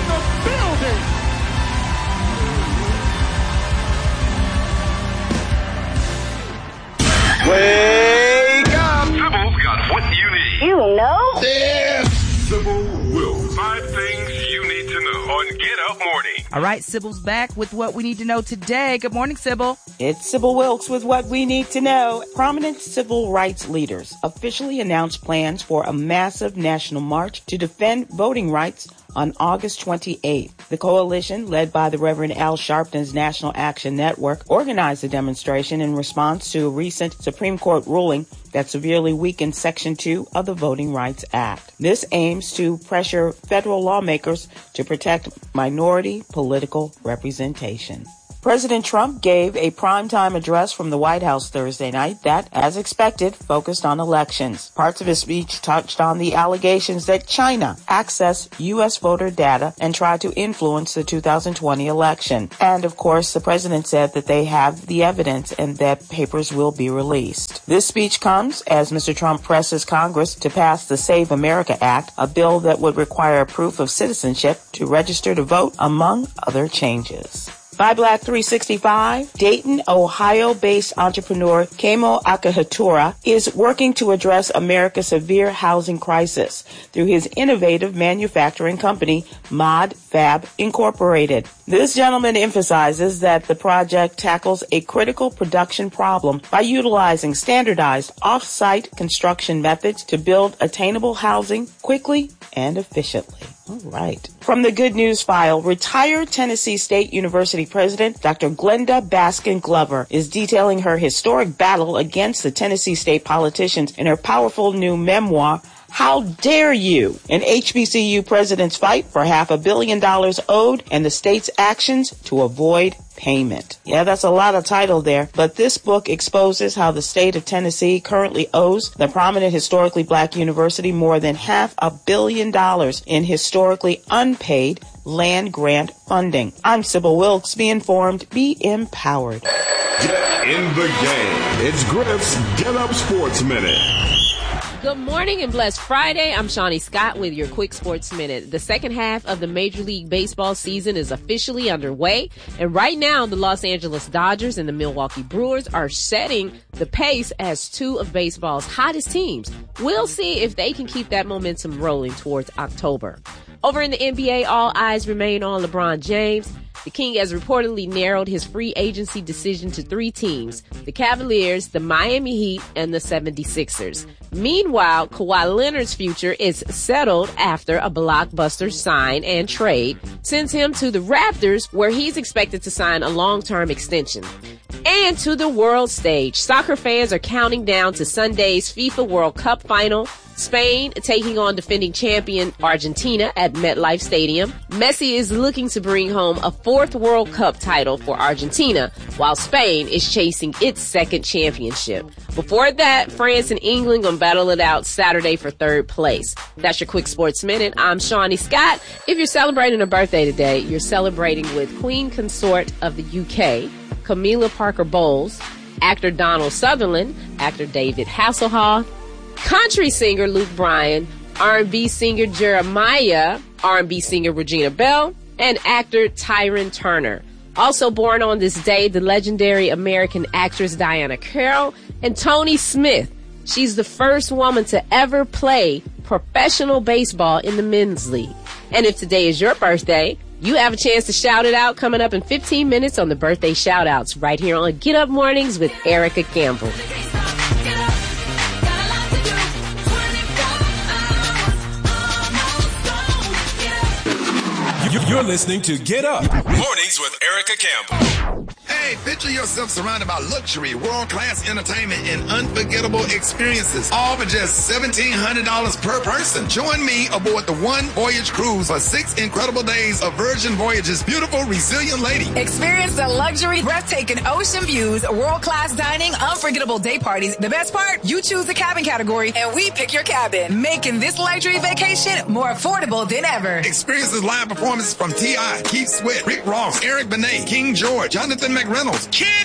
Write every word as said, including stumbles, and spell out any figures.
the building. Wake up! Sybil's got what you need. You know? Yeah. Sybil Wilkes. Five things you need to know on Get Up Morning. All right, Sybil's back with what we need to know today. Good morning, Sybil. It's Sybil Wilkes with what we need to know. Prominent civil rights leaders officially announced plans for a massive national march to defend voting rights on August twenty-eighth. The coalition, led by the Reverend Al Sharpton's National Action Network, organized the demonstration in response to a recent Supreme Court ruling that severely weakened Section two of the Voting Rights Act. This aims to pressure federal lawmakers to protect minority political representation. President Trump gave a primetime address from the White House Thursday night that, as expected, focused on elections. Parts of his speech touched on the allegations that China accessed U S voter data and tried to influence the two thousand twenty election. And, of course, the president said that they have the evidence and that papers will be released. This speech comes as Mister Trump presses Congress to pass the Save America Act, a bill that would require proof of citizenship to register to vote, among other changes. By Black three sixty-five, Dayton, Ohio-based entrepreneur Kamo Akihara is working to address America's severe housing crisis through his innovative manufacturing company, Mod Fab Incorporated. This gentleman emphasizes that the project tackles a critical production problem by utilizing standardized off-site construction methods to build attainable housing quickly and efficiently. All right. From the Good News File, retired Tennessee State University President Doctor Glenda Baskin Glover is detailing her historic battle against the Tennessee State politicians in her powerful new memoir, How Dare You? An H B C U president's fight for half a billion dollars owed and the state's actions to avoid payment. Yeah, that's a lot of title there, but this book exposes how the state of Tennessee currently owes the prominent historically black university more than half a billion dollars in historically unpaid land grant funding. I'm Sybil Wilkes. Be informed, be empowered. Get in the game. It's Griff's Get Up Sports Minute. Good morning and blessed Friday. I'm Shawnee Scott with your quick sports minute. The second half of the Major League Baseball season is officially underway. And right now, the Los Angeles Dodgers and the Milwaukee Brewers are setting the pace as two of baseball's hottest teams. We'll see if they can keep that momentum rolling towards October. Over in the N B A, all eyes remain on LeBron James. The King has reportedly narrowed his free agency decision to three teams: the Cavaliers, the Miami Heat, and the seventy-sixers. Meanwhile, Kawhi Leonard's future is settled after a blockbuster sign and trade sends him to the Raptors, where he's expected to sign a long-term extension. And to the world stage, soccer fans are counting down to Sunday's FIFA World Cup final. Spain taking on defending champion Argentina at MetLife Stadium. Messi is looking to bring home a fourth World Cup title for Argentina, while Spain is chasing its second championship. Before that, France and England gonna battle it out Saturday for third place. That's your quick sports minute. I'm Shawnee Scott. If you're celebrating a birthday today, you're celebrating with Queen Consort of the U K, Camilla Parker Bowles, actor Donald Sutherland, actor David Hasselhoff, country singer Luke Bryan, R and B singer Jeremiah, R and B singer Regina Bell, and actor Tyron Turner. Also born on this day, the legendary American actress Diana Carroll and Tony Smith. She's the first woman to ever play professional baseball in the men's league. And if today is your birthday, you have a chance to shout it out coming up in fifteen minutes on the birthday shout-outs right here on Get Up Mornings with Erica Campbell. You're listening to Get Up Mornings with Erica Campbell. Hey, picture yourself surrounded by luxury, world-class entertainment, and unforgettable experiences, all for just seventeen hundred dollars per person. Join me aboard the One Voyage Cruise for six incredible days of Virgin Voyage's beautiful, resilient lady. Experience the luxury, breathtaking ocean views, world-class dining, unforgettable day parties. The best part, you choose the cabin category, and we pick your cabin, making this luxury vacation more affordable than ever. Experiences live performances from T I, Keith Sweat, Rick Ross, Eric Benet, King George, Jonathan McReynolds, Kid